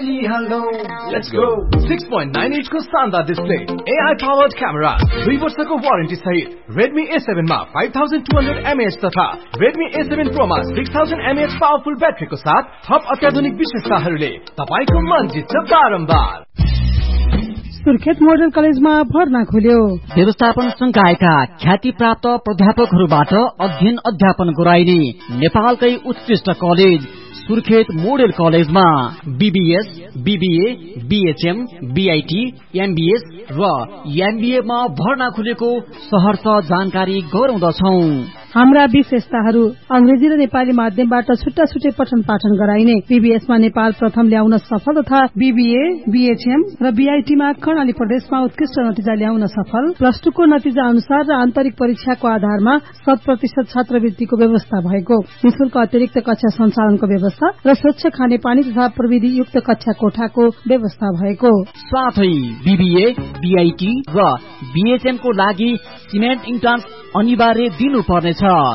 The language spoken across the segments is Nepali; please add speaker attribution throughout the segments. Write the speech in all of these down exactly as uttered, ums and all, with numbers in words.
Speaker 1: Hey, hello, let's go. six point nine inch को शानदार display, A I powered camera, three वर्षको वारेन्टी सहित Redmi A seven मा five thousand two hundred milliamp hour तथा Redmi A seven Pro मा six thousand milliamp hour powerful ब्याट्रीको साथ थप अत्याधुनिक विशेषताहरूले तपाईको मन जित्छ बारम्बार।
Speaker 2: सुर्खेत मोडल कलेजमा भर्ना खुल्यो।
Speaker 3: व्यवस्थापन संकायका ख्याति प्राप्त प्राध्यापकहरूबाट अध्ययन अध्यापन गराइने नेपालकै उत्कृष्ट कलेज सुर्खेत मोडल कलेजमा BBS, BBA, BHM, BIT, MBS र एमबीए मा भर्ना खुलेको सहर्ष जानकारी गराउँदछौं।
Speaker 2: हाम्रा विशेषताहरू अंग्रेजी र नेपाली माध्यमबाट छुट्टा छुट्टै पठन पाठन गराइने, बीबीएस मा नेपाल प्रथम ल्याउन सफल तथा बीबीए, बीएचएम र बीआईटी मा कर्णाली प्रदेशमा उत्कृष्ट नतिजा ल्याउन सफल, प्लस टू को नतिजा अनुसार र आन्तरिक परीक्षाको आधारमा शत प्रतिशत छात्रवृत्तिको व्यवस्था भएको, निशुल्क अतिरिक्त कक्षा सञ्चालनको व्यवस्था र स्वच्छ खानेपानी तथा प्रविधि युक्त कक्षा कोठाको व्यवस्था भएको
Speaker 3: साथै बीबीए, बीआईटी र बीएचएम को लागि सिमेन्ट इन्ट्रान्स अनिवार्य दिनुपर्नेछ।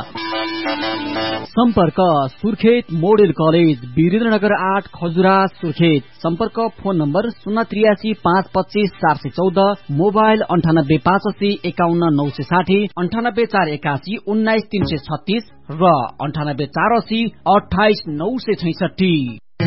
Speaker 3: सम्पर्क सुर्खेत मोडल कलेज, वीरेन्द्रनगर आठ, खजुरा, सुर्खेत। सम्पर्क फोन नम्बर शून्य त्रियासी पाँच पच्चीस चार सय चौध, मोबाइल अन्ठानब्बे पाँच अस्सी एकाउन्न नौ सय साठी, अन्ठानब्बे चार एकासी उन्नाइस तीन सय छत्तीस र अन्ठानब्बे चार अस्सी अठाइस नौ सय छैसठी।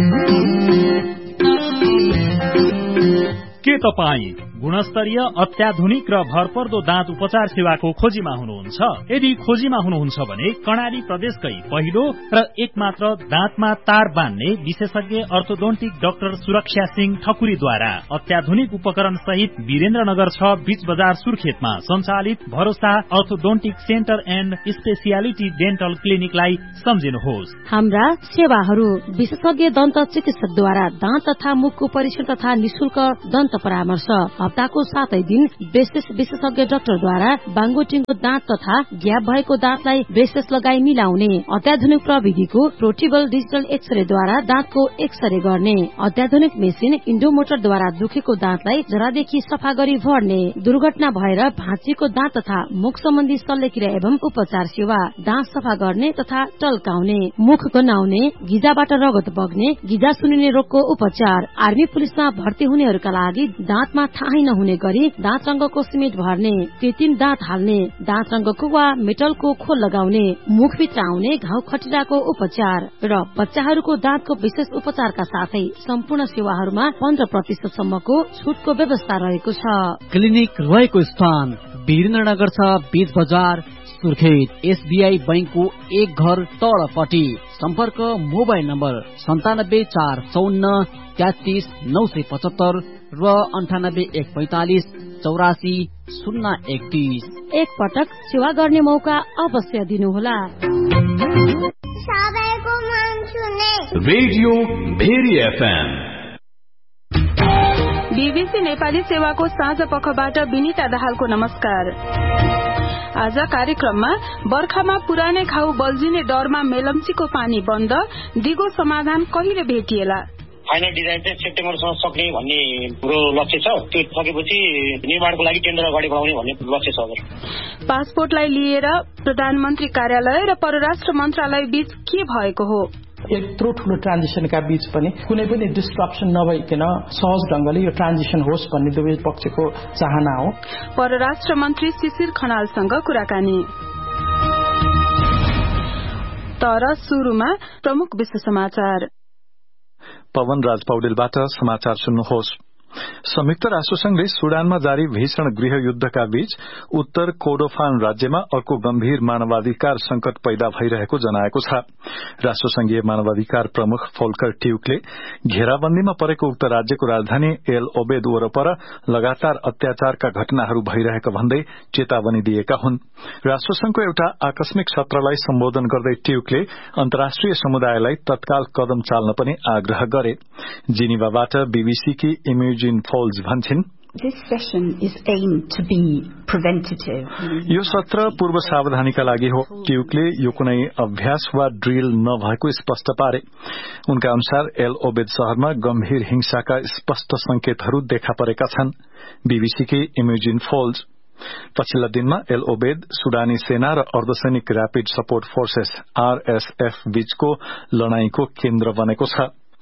Speaker 4: के तपाईँ गुणस्तरीय अत्याधुनिक र भरपर्दो दाँत उपचार सेवाको खोजीमा हुनुहुन्छ? यदि खोजीमा हुनुहुन्छ भने कर्णाली प्रदेशकै पहिलो र एकमात्र दाँतमा तार बान्ने विशेषज्ञ अर्थोडोन्टिक डाक्टर सुरक्षा सिंह ठकुरीद्वारा अत्याधुनिक उपकरण सहित वीरेन्द्रनगर छ, बीच बजार, सुर्खेतमा सञ्चालित भरोसा orthodontic centre and speciality dental क्लिनिकलाई सम्झिनुहोस्।
Speaker 5: हाम्रा सेवाहरू विशेषज्ञ दन्त चिकित्सकद्वारा दाँत तथा मुखको परीक्षण तथा निशुल्क दन्त परामर्श, हप्ताको सातै दिन ब्रेसेस विशेषज्ञ डाक्टरद्वारा बाङ्गोटिङको दाँत तथा ग्याप भएको दाँतलाई ब्रेसेस लगाई मिलाउने, अत्याधुनिक प्रविधिको पोर्टेबल डिजिटल एक्सरेद्वारा दाँतको एक्सरे गर्ने, अत्याधुनिक मेसिन इन्डोमोटरद्वारा दुखेको दाँतलाई जरादेखि सफा गरी भर्ने, दुर्घटना भएर भाँचिएको दाँत तथा मुख सम्बन्धी शल्यक्रिया एवं उपचार सेवा, दाँत सफा गर्ने तथा टल्काउने, मुख गनाउने, गिजाबाट रगत बग्ने, गिजा सुनिने रोगको उपचार, आर्मी पुलिसमा भर्ती हुनेहरूका लागि दाँतमा थाहै नहुने गरी दाँत रंगको सिमेन्ट भर्ने, कृत्रिम दाँत हाल्ने, दाँत रंगको वा मेटलको खोल लगाउने, मुखभित्र आउने घाउ खटिराको उपचार र बच्चाहरूको दाँतको विशेष उपचारका साथै सम्पूर्ण सेवाहरूमा पन्ध्र प्रतिशत सम्मको छुटको व्यवस्था रहेको छ।
Speaker 3: क्लिनिक रहेको स्थान वीरेन्द्रनगर छ, बीच बजार, सुर्खेत। एसबीआई बैंकको एक घर तलपट्टि। सम्पर्क मोबाइल नम्बर सन्तानब्बे चार चौन्न तेत्तीस नौ सय पचहत्तर र अन्ठानब्बे एक पैंतालिस चौरासी शून्य एकतीस।
Speaker 5: एक पटक सेवा गर्ने मौका अवश्य दिनुहोला।
Speaker 1: Radio very FM.
Speaker 6: BBC Nepali सेवाको साँझ पखबाट विनिता दाहालको नमस्कार। आज कार्यक्रममा बर्खामा पुरानै घाउ बल्झिने डरमा मेलम्चीको पानी बन्द, दिगो समाधान कहिले भेटिएला?
Speaker 7: फाइनल डिजाइन चाहिँ सेप्टेम्बरसम्म सक्ने भन्ने हाम्रो लक्ष्य छ। त्यो सकेपछि निर्माणको लागि टेन्डर अगाडि बढाउने भन्ने लक्ष्य छ।
Speaker 6: पासपोर्टलाई लिएर प्रधानमन्त्री कार्यालय र परराष्ट्र मन्त्रालय बीच के भएको हो?
Speaker 8: यत्रो ठूलो ट्रान्जिसनका बीच पनि कुनै पनि डिस्ट्रप्सन नभइकन सहज ढंगले यो ट्रान्जिसन होस् भन्ने दुवै पक्षको चाहना हो।
Speaker 6: परराष्ट्र मन्त्री शिशिर खनालसँग कुराकानी। तर सुरुमा प्रमुख विश्व समाचार।
Speaker 9: पवन राज पौडेलबाट समाचार सुन्नुहोस्। संयुक्त राष्ट्रसंघले सुडानमा जारी भीषण गृह युद्धका बीच उत्तर कोर्डोफान राज्यमा अर्को गम्भीर मानवाधिकार संकट पैदा भइरहेको जनाएको छ। राष्ट्रसंघीय मानवाधिकार प्रमुख फोल्कर ट्यूकले घेराबन्दीमा परेको उक्त राज्यको राजधानी एल ओबेद वरपर लगातार अत्याचारका घटनाहरू भइरहेको भन्दै चेतावनी दिएका हुन्। राष्ट्रसंघको एउटा आकस्मिक सत्रलाई सम्बोधन गर्दै ट्यूकले अन्तर्राष्ट्रिय समुदायलाई तत्काल कदम चाल्न पनि आग्रह गरे। जिनिभाबाट बीबीसीकी इमेजिन फोल्ज भन्छिन्, यो सत्र पूर्व सावधानीका लागि हो। ट्यूकले यो कुनै अभ्यास वा ड्रिल नभएको स्पष्ट पारे। उनका अनुसार एल ओबेद शहरमा गम्भीर हिंसाका स्पष्ट संकेतहरू देखा परेका छन्। बीबीसीकी इमेजिन फोल्ज। पछिल्ला दिनमा एल ओबेद सुडानी सेना र अर्धसैनिक र्यापिड सपोर्ट फोर्सेस आरएसएफ बीचको लडाईँको केन्द्र बनेको छ।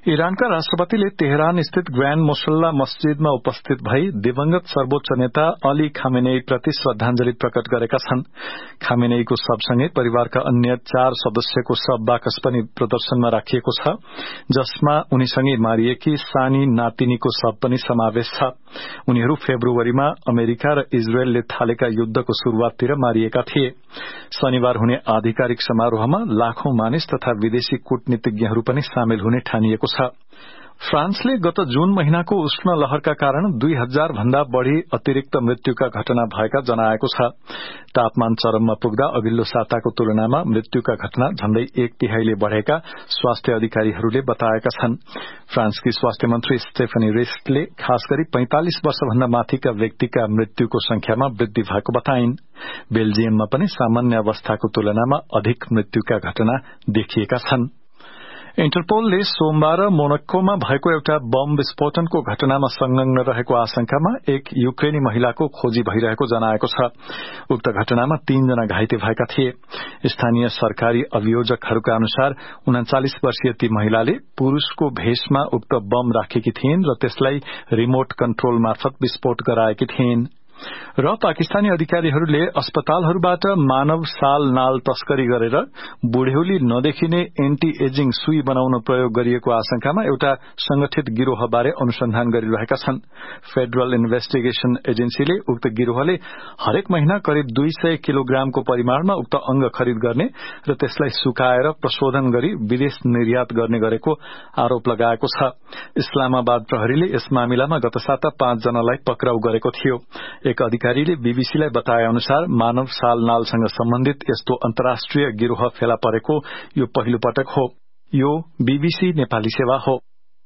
Speaker 9: इरानका राष्ट्रपतिले तेहरान स्थित ग्रान्ड मुसल्ला मस्जिदमा उपस्थित भई दिवंगत सर्वोच्च नेता अली खामेनेई प्रति श्रद्धांजलि प्रकट गरेका छन्। खामेनेईको शवसँगै परिवारका अन्य चार सदस्यको शव बाकस पनि प्रदर्शनमा राखिएको छ, जसमा उनीसँगै मारिएकी सानी नातिनीको शव पनि समावेश छ। उनीहरू फेब्रुअरीमा अमेरिका र इजरायलले थालेका युद्धको शुरूआततिर मारिएका थिए। शनिबार हुने आधिकारिक समारोहमा लाखौं मानिस तथा विदेशी कूटनीतिज्ञहरू पनि सामेल हुने ठानिएको छ। फ्रान्सले गत जून महिनाको उष्ण लहरका कारण दुई हजार भन्दा बढ़ी अतिरिक्त मृत्युका घटना भएका जनाएको छ। तापमान चरममा पुग्दा अघिल्लो साताको तुलनामा मृत्युका घटना झण्डै एक तिहाईले बढ़ेका स्वास्थ्य अधिकारीहरूले बताएका छन्। फ्रान्सकी स्वास्थ्य मन्त्री स्टेफनी रिस्टले खास गरी पैंतालिस वर्षभन्दा माथिका व्यक्तिका मृत्युको संख्यामा वृद्धि भएको बताइन्। बेल्जियममा पनि सामान्य अवस्थाको तुलनामा अधिक मृत्युका घटना देखिएका छन्। इन्टरपोलले सोमबार मोनाकोमा भएको एउटा बम विस्फोटनको घटनामा संलग्न रहेको आशंकामा एक युक्रेनी महिलाको खोजी भइरहेको जनाएको छ। उक्त घटनामा तीनजना घाइते भएका थिए। स्थानीय सरकारी अभियोजकहरूका अनुसार उनाचालिस वर्षीय ती महिलाले पुरूषको भेषमा उक्त बम राखेकी थिइन् र त्यसलाई रिमोट कन्ट्रोल मार्फत विस्फोट गराएकी थिइन्। र पाकिस्तानी अधिकारीहरूले अस्पतालहरूबाट मानव साल नाल तस्करी गरेर बुढ्यौली नदेखिने एन्टी एजिङ सुई बनाउन प्रयोग गरिएको आशंकामा एउटा संगठित गिरोहबारे अनुसन्धान गरिरहेका छन्। फेडरल इन्भेस्टिगेशन एजेन्सीले उक्त गिरोहले हरेक महिना करिब दुई सय किलोग्रामको परिमाणमा उक्त अंग खरिद गर्ने र त्यसलाई सुकाएर प्रशोधन गरी विदेश निर्यात गर्ने गरेको आरोप लगाएको छ। इस्लामाबाद प्रहरीले यस मामिलामा गत साता पाँच जनालाई पक्राउ गरेको थियो। एक अधिकारीले बीबीसीलाई बताए अनुसार मानव साल नालसँग सम्बन्धित यस्तो अन्तर्राष्ट्रिय गिरोह फेला परेको यो पहिलो पटक हो। यो बीबीसी नेपाली सेवा हो।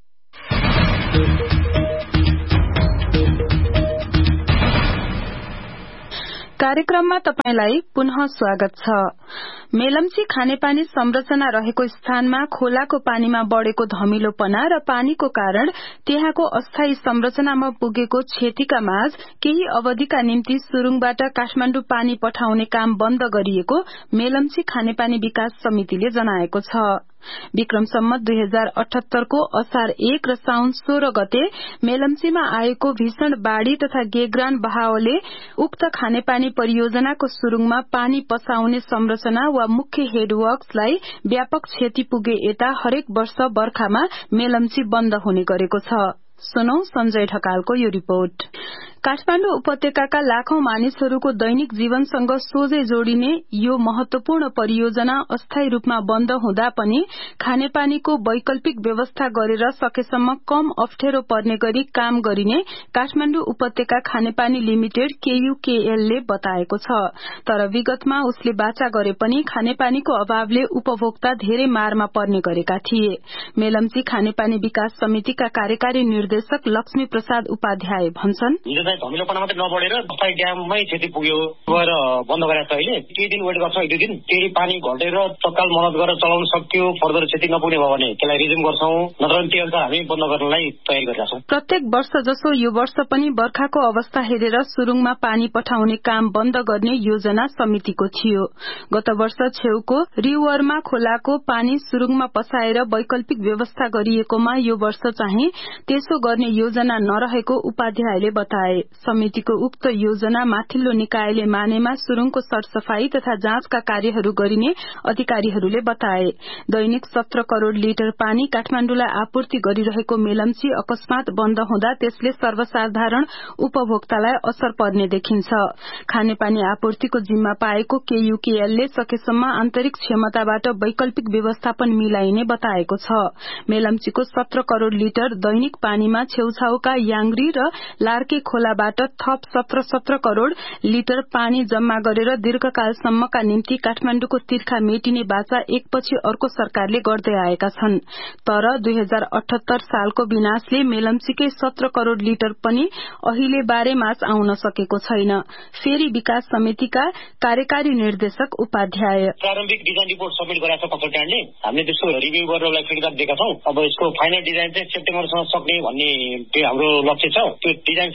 Speaker 6: कार्यक्रममा तपाईलाई पुनः स्वागत छ। मेलम्ची खानेपानी संरचना रहेको स्थानमा खोलाको पानीमा बढ़ेको धमिलोपना र पानीको कारण त्यहाँको अस्थायी संरचनामा पुगेको क्षतिका माझ केही अवधिका निम्ति सुरुङबाट काठमाण्डु पानी पठाउने काम बन्द गरिएको मेलम्ची खानेपानी विकास समितिले जनाएको छ। विक्रम सम्मत दुई हजार अठहत्तरको असार एक र साउन सोह्र गते मेलम्चीमा आएको भीषण बाढ़ी तथा गेग्रान बहावले उक्त खानेपानी परियोजनाको सुरुङमा पानी पसाउने संरचना वा मुख्य हेडवर्क्सलाई व्यापक क्षति पुगे यता हरेक वर्ष बर्खामा मेलम्ची बन्द हुने गरेको छ। सुनौ संजय ढकालको यो रिपोर्ट। काठमाण्डु उपत्यकाका लाखौं मानिसहरूको दैनिक जीवनसँग सोझै जोडिने यो महत्वपूर्ण परियोजना अस्थायी रूपमा बन्द हुँदा पनि खानेपानीको वैकल्पिक व्यवस्था गरेर सकेसम्म कम अप्ठ्यारो पर्ने गरी काम गरिने काठमाण्डु उपत्यका खानेपानी लिमिटेड केयूकेएल ले बताएको छ। तर विगतमा उसले बाचा गरे पनि खानेपानीको अभावले उपभोक्ता धेरै मारमा पर्ने गरेका थिए। मेलम्ची खानेपानी विकास समितिका कार्यकारी निर्देशक लक्ष्मी प्रसाद उपाध्याय भन्छन्,
Speaker 7: धमिलोपना मात्रै नबढेर बसाई ड्याममै क्षति पुग्यो गएर बन्द गरेर छ। अहिले केही दिन वेट गर्छौं, एक दुई दिन फेरि पानी घटेर तत्काल मद्दत गरेर चलाउन सक्यो। फर्दर क्षति नपुग्ने भयो भने त्यसलाई रिज्युम गर्छौं, नत्र त्यो अनुसार हामी बन्द गर्नलाई तयारी गरिरहेका छौं।
Speaker 6: प्रत्येक वर्ष जसो यो वर्ष पनि बर्खाको अवस्था हेरेर सुरुङमा पानी पठाउने काम बन्द गर्ने योजना समितिको थियो। गत वर्ष छेउको रिवरमा खोलाको पानी सुरुङमा पसाएर वैकल्पिक व्यवस्था गरिएकोमा यो वर्ष चाहिँ त्यसो गर्ने योजना नरहेको उपाध्यायले बताए। समितिको उक्त योजना माथिल्लो निकायले मानेमा सुरुङको सरसफाई तथा जाँचका कार्यहरू गरिने अधिकारीहरूले बताए। दैनिक सत्र करोड़ लिटर पानी काठमाण्डुलाई आपूर्ति गरिरहेको मेलम्ची अकस्मात बन्द हुँदा त्यसले सर्वसाधारण उपभोक्तालाई असर पर्ने देखिन्छ। खानेपानी आपूर्तिको जिम्मा पाएको केयूकेएलले सकेसम्म आन्तरिक क्षमताबाट वैकल्पिक व्यवस्थापन मिलाइने बताएको छ। मेलम्चीको सत्र करोड़ लिटर दैनिक पानीमा छेउछाउका याङ्ग्री र लार्के खोलाबाट थप सत्र सत्र करोड़ लिटर पानी जम्मा गरेर दीर्घकालसम्मका निम्ति काठमाण्डुको तिर्खा मेटिने बाचा एकपछि अर्को सरकारले गर्दै आएका छन्। तर दुई हजार अठहत्तर सालको विनाशले मेलम्चीकै सत्र करोड़ लिटर पनि अहिले बारे मास आउन सकेको छैन। फेरि विकास समितिका कार्यकारी निर्देशक उपाध्याय,
Speaker 7: प्रारम्भिक डिजाइन रिपोर्ट सबमिट गरेको छ कन्सल्टेन्टले। हामीले त्यसको रिभ्यू गरेर उसलाई फिडब्याक दिएका छौं। अब यसको फाइनल डिजाइन चाहिँ सेप्टेम्बरसम्म सक्ने भन्ने त्यो हाम्रो लक्ष्य छ। त्यो डिजाइन सकेपछि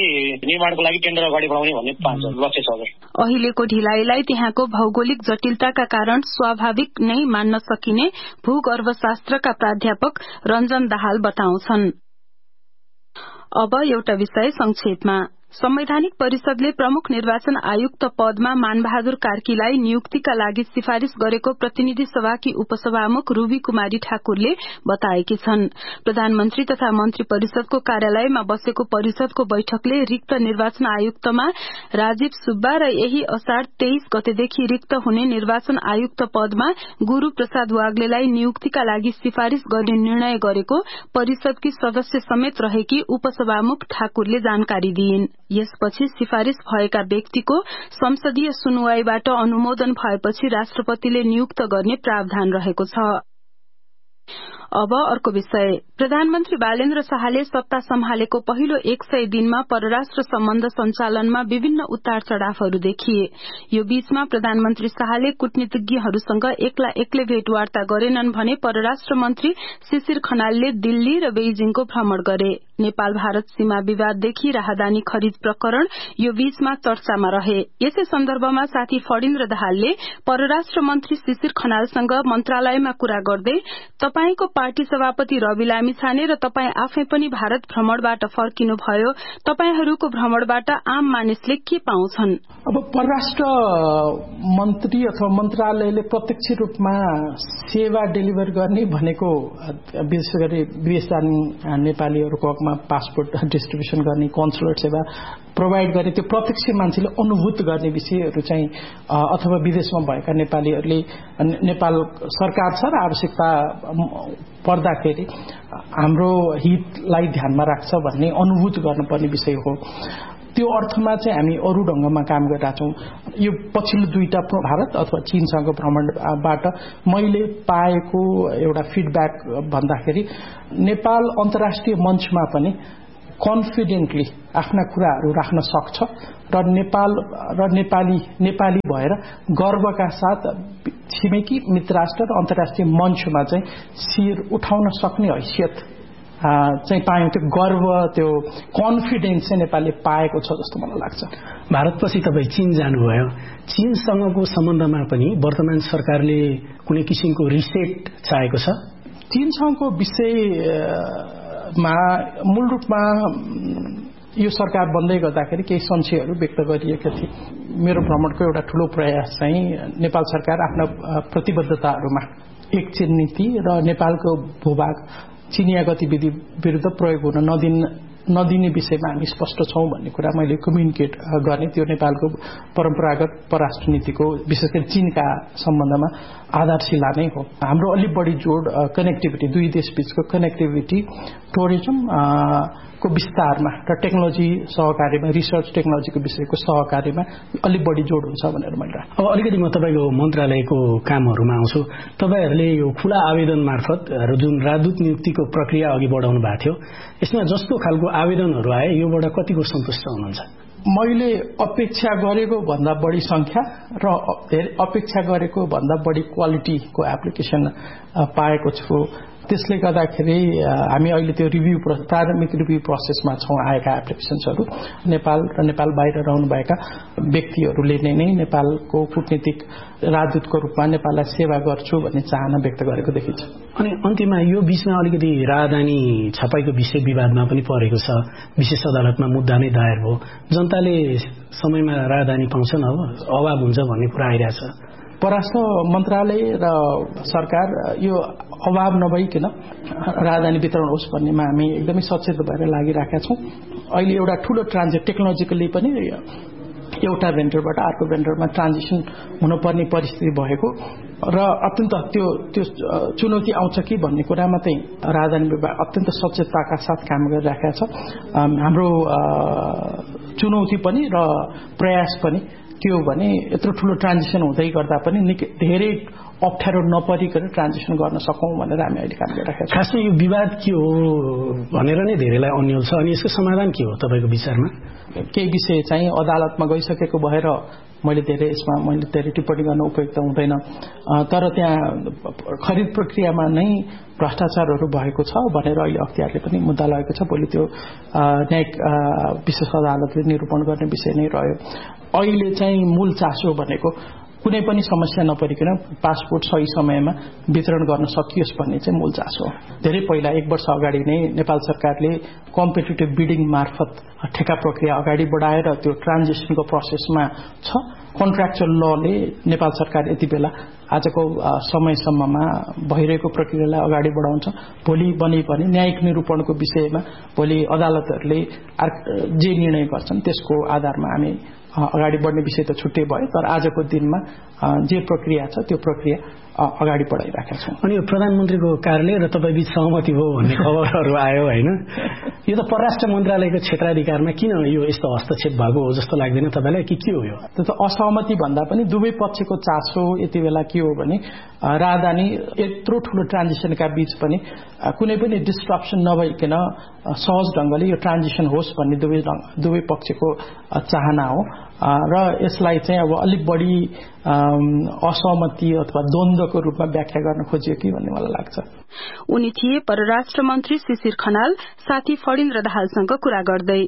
Speaker 7: निर्माणको लागि टेन्डर अगाडि बढाउने भन्ने लक्ष्य छ।
Speaker 6: अहिलेको ढिलाइलाई त्यहाँको भौगोलिक जटिलताका कारण स्वाभाविक नै मान्न सकिने भूगर्भशास्त्रका प्राध्यापक रञ्जन दाहाल बताउँछन्। अब एउटा विषय संक्षेपमा। संवैधानिक परिषदले प्रमुख निर्वाचन आयुक्त पदमा मानबहादुर कार्कीलाई नियुक्तिका लागि सिफारिश गरेको प्रतिनिधि सभाकी उपसभामुख रूबी कुमारी ठाकुरले बताएकी छन्। प्रधानमन्त्री तथा मन्त्री परिषदको कार्यालयमा बसेको परिषदको बैठकले रिक्त निर्वाचन आयुक्तमा राजीव सुब्बा र यही असार तेइस गतेदेखि रिक्त हुने निर्वाचन आयुक्त पदमा गुरू प्रसाद वाग्लेलाई नियुक्तिका लागि सिफारिश गर्ने निर्णय गरेको परिषदकी सदस्य समेत रहेकी उपसभामुख ठाकुरले जानकारी दिइन्। यसपछि सिफारिश भएका व्यक्तिको संसदीय सुनवाईबाट अनुमोदन भएपछि राष्ट्रपतिले नियुक्त गर्ने प्रावधान रहेको छ। अब अर्को विषय। प्रधानमन्त्री बालेन्द्र शाहले सत्ता सम्हालेको पहिलो एक सय दिनमा परराष्ट्र सम्बन्ध सञ्चालनमा विभिन्न उतार चढ़ावहरू देखिए। यो बीचमा प्रधानमन्त्री शाहले कूटनीतिज्ञहरूसँग एक्ला एक्लै भेटवार्ता गरेनन् भने परराष्ट्र मन्त्री शिशिर खनालले दिल्ली र बेइजिङको भ्रमण गरे। नेपाल भारत सीमा विवाददेखि राहदानी खरिद प्रकरण यो बीचमा चर्चामा रहे। यसै सन्दर्भमा साथी फणीन्द्र दाहालले परराष्ट्र मन्त्री शिशिर खनालसँग मन्त्रालयमा कुरा गर्दै तपाईको पार्टी सभापति रवि लामिछाने र तपाई आफै पनि भारत भ्रमणबाट फर्किनुभयो, तपाईहरूको भ्रमणबाट आम मानिसले के पाउँछन्?
Speaker 8: अब परराष्ट्र मन्त्री अथवा मन्त्रालयले प्रत्यक्ष रूपमा सेवा डेलिभर गर्ने भनेको विशेष गरी विदेश जाने नेपालीहरूको हकमा पासपोर्ट डिस्ट्रिब्युसन गर्ने, कन्सुलर सेवा प्रोभाइड गर्ने, त्यो प्रत्यक्ष मान्छेले अनुभूत गर्ने विषयहरू चाहिँ अथवा विदेशमा भएका नेपालीहरूले नेपाल सरकार छ र आवश्यकता पर्दाखेरि हाम्रो हितलाई ध्यानमा राख्छ भन्ने अनुभूत गर्नुपर्ने विषय हो। त्यो अर्थमा चाहिँ हामी अरू ढंगमा काम गरिरहेका छौं। यो पछिल्लो दुईटा भारत अथवा चीनसँगको भ्रमणबाट मैले पाएको एउटा फिडब्याक भन्दाखेरि नेपाल अन्तर्राष्ट्रिय मञ्चमा पनि कन्फिडेन्टली आफ्ना कुराहरू राख्न सक्छ र नेपाल र नेपाली नेपाली भएर गर्वका साथ छिमेकी मित्र राष्ट्र र अन्तर्राष्ट्रिय मञ्चमा चाहिँ शिर उठाउन सक्ने हैसियत चाहिँ पायौं। त्यो गर्व, त्यो कन्फिडेन्स चाहिँ नेपालले पाएको छ जस्तो मलाई लाग्छ।
Speaker 10: भारतपछि तपाईँ चीन जानुभयो, चीनसँगको सम्बन्धमा पनि वर्तमान सरकारले कुनै किसिमको रिसेट चाहेको छ?
Speaker 8: चीनसँगको विषयमा मूल रूपमा यो सरकार बन्दै गर्दाखेरि केही संशयहरू व्यक्त गरिएका थिए। मेरो भ्रमणको एउटा ठूलो प्रयास चाहिँ नेपाल सरकार आफ्ना प्रतिबद्धताहरूमा एक चीन नीति र नेपालको भूभाग चिनिया गतिविधि विरुद्ध प्रयोग हुन नदिन नदिने विषयमा हामी स्पष्ट छौं भन्ने कुरा मैले कम्युनिकेट गर्ने। त्यो नेपालको परम्परागत परराष्ट्र नीतिको विशेष गरी चीनका सम्बन्धमा आधारशिला नै हो। हाम्रो अलि बढी जोड कनेक्टिभिटी, दुई देशबीचको कनेक्टिभिटी, टुरिज्म को विस्तारमा र टेक्नोलोजी सहकार्यमा, रिसर्च टेक्नोलोजीको विषयको सहकार्यमा अलि बढी जोड हुन्छ भनेर मैले राखेँ।
Speaker 10: अब अलिकति म तपाईको मन्त्रालयको कामहरूमा आउँछु। तपाईहरुले यो खुला आवेदन मार्फत र जुन राजदूत नियुक्तिको प्रक्रिया अघि बढाउनु भएको थियो, यसमा जस्तो खालको आवेदनहरू आए योबाट कतिको सन्तुष्ट हुनुहुन्छ?
Speaker 8: मैले अपेक्षा गरेको भन्दा बढी संख्या र अपेक्षा गरेको भन्दा बढी क्वालिटीको एप्लिकेसन पाएको छु। त्यसले गर्दाखेरि हामी अहिले त्यो रिभ्यू प्रारम्भिक रिभ्यू प्रोसेसमा छौं। आएका एप्लिकेसन्सहरू नेपाल र नेपाल बाहिर रहनुभएका व्यक्तिहरूले नै नै नेपालको कूटनीतिक राजदूतको रूपमा नेपाललाई सेवा गर्छु भन्ने चाहना व्यक्त गरेको देखिन्छ।
Speaker 10: अनि अन्त्यमा यो बीचमा अलिकति राजधानी छपाईको विषय विवादमा पनि परेको छ। विशेष अदालतमा मुद्दा नै दायर भयो। जनताले समयमा राजधानी पाउँछन्, अब अभाव हुन्छ भन्ने कुरा आइरहेछ।
Speaker 8: परराष्ट्र मन्त्रालय र सरकार यो अभाव नभइकन राजधानी वितरण होस् भन्नेमा हामी एकदमै सचेत भएर लागिरहेका छौं। अहिले एउटा ठूलो ट्रान्जिट टेक्नोलोजिकली पनि एउटा भेन्डरबाट अर्को भेन्डरमा ट्रान्जिसन हुनुपर्ने परिस्थिति भएको र अत्यन्त त्यो त्यो चुनौती आउँछ कि भन्ने कुरामा चाहिँ राजधानी विभाग अत्यन्त सचेतताका साथ काम गरिरहेका छ। हाम्रो चुनौती पनि र प्रयास पनि त्यो भने यत्रो ठूलो ट्रान्जिसन हुँदै गर्दा पनि धेरै अप्ठ्यारो नपरिकन ट्रान्जिसन गर्न सकौं भनेर हामी अहिले काम गरिरहेका छौं।
Speaker 10: खासमा यो विवाद के हो भनेर नै धेरैलाई अन्यल छ। अनि यसको समाधान के हो तपाईको विचारमा?
Speaker 8: केही विषय चाहिँ अदालतमा गइसकेको भएर मैले धेरै यसमा मैले धेरै टिप्पणी गर्न उपयुक्त हुँदैन। तर त्यहाँ खरिद प्रक्रियामा नै भ्रष्टाचारहरू भएको छ भनेर अहिले अख्तियारले पनि मुद्दा लगेको छ। भोलि त्यो न्यायिक विशेष अदालतले निरूपण गर्ने विषय नै रह्यो। अहिले चाहिँ मूल चासो भनेको कुनै पनि समस्या नपरिकन पासपोर्ट सही समयमा वितरण गर्न सकियोस् भन्ने चाहिँ मूल चासो हो। धेरै पहिला एक वर्ष अगाडि नै नेपाल सरकारले कम्पिटिटिभ बिडिङ मार्फत ठेका प्रक्रिया अगाडि बढाएर त्यो ट्रान्जिसनको प्रोसेसमा छ। कन्ट्र्याक्चुअल लले नेपाल सरकार यति बेला आजको समयसम्ममा भइरहेको प्रक्रियालाई अगाडि बढाउँछ। भोलि बने पनि न्यायिक निरूपणको विषयमा भोलि अदालतहरूले जे निर्णय गर्छन् त्यसको आधारमा हामी अगाडि बढ्ने विषय त छुट्टै भयो। तर आजको दिनमा जे प्रक्रिया छ त्यो प्रक्रिया अगाडि बढाइराखेका छौँ।
Speaker 10: अनि यो प्रधानमन्त्रीको कार्यालय र तपाईँ बीच सहमति भयो भन्ने खबरहरू आयो होइन? यो त परराष्ट्र मन्त्रालयको क्षेत्राधिकारमा किन यो यस्तो हस्तक्षेप भएको हो जस्तो लाग्दैन तपाईँलाई कि के हो यो?
Speaker 8: त्यो त असहमति भन्दा पनि दुवै पक्षको चासो यति बेला के हो भने राजधानी यत्रो ठुलो ट्रान्जिसनका बीच पनि कुनै पनि डिस्ट्रप्सन नभइकन सहज ढंगले यो ट्रान्जिसन होस् भन्ने दुवै दुवै पक्षको चाहना हो र यसलाई चाहिँ अब अलिक बढी असहमति अथवा द्वन्द्वको रूपमा व्याख्या गर्न खोजियो कि भन्ने मलाई लाग्छ।
Speaker 6: उनी थिए परराष्ट्र मन्त्री शिशिर खनाल साथी फणीन्द्र दाहालसँग कुरा गर्दै।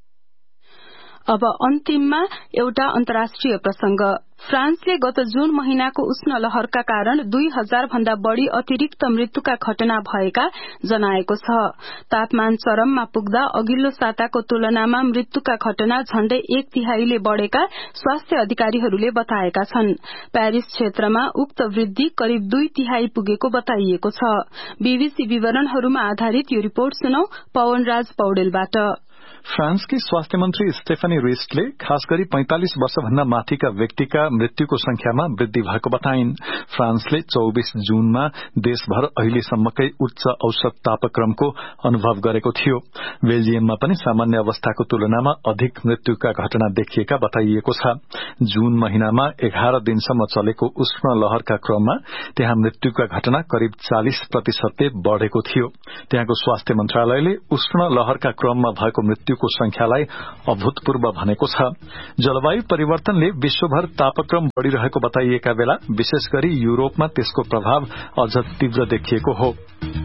Speaker 6: अब अन्तिममा एउटा अन्तर्राष्ट्रिय प्रसंग। फ्रान्सले गत जून महिनाको उष्ण लहरका कारण दुई हजार भन्दा बढ़ी अतिरिक्त मृत्युका घटना भएका जनाएको छ। तापमान चरममा पुग्दा अघिल्लो साताको तुलनामा मृत्युका घटना झण्डै एक तिहाईले बढ़ेका स्वास्थ्य अधिकारीहरूले बताएका छन्। प्यारिस क्षेत्रमा उक्त वृद्धि करिब दुई तिहाई पुगेको बताइएको छ। बीबीसी विवरणहरूमा आधारित यो रिपोर्ट सुनौ पवनराज पौडेलबाट।
Speaker 9: फ्रान्सकी स्वास्थ्य मन्त्री स्टेफनी रिस्टले खास गरी पैंतालिस वर्षभन्दा माथिका व्यक्तिका मृत्युको संख्यामा वृद्धि भएको बताइन्। फ्रान्सले चौबीस जूनमा देशभर अहिलेसम्मकै उच्च औसत तापक्रमको अनुभव गरेको थियो। बेल्जियममा पनि सामान्य अवस्थाको तुलनामा अधिक मृत्युका घटना देखिएका बताइएको छ। जून महिनामा एघार दिनसम्म चलेको उष्ण लहरका क्रममा त्यहाँ मृत्युका घटना करिब चालीस प्रतिशतले बढ़ेको थियो। त्यहाँको स्वास्थ्य मन्त्रालयले उष्ण लहरका क्रममा भएको मृत्यु को संख्यालाई अभूतपूर्व भनेको छ। जलवायु परिवर्तनले विश्वभर तापक्रम बढ़िरहेको बताइएका बेला विशेष गरी युरोपमा त्यसको प्रभाव अझ तीव्र देखिएको हो।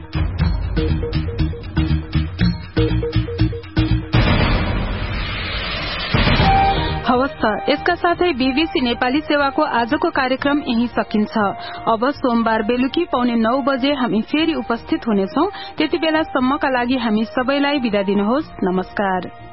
Speaker 6: हवस् त, यसका साथै बीबीसी नेपाली सेवाको आजको कार्यक्रम यही सकिन्छ। अब सोमबार बेलुकी पौने नौ बजे हामी फेरि उपस्थित हुनेछौं। त्यति बेलासम्मका लागि हामी सबैलाई बिदा दिनुहोस्। नमस्कार।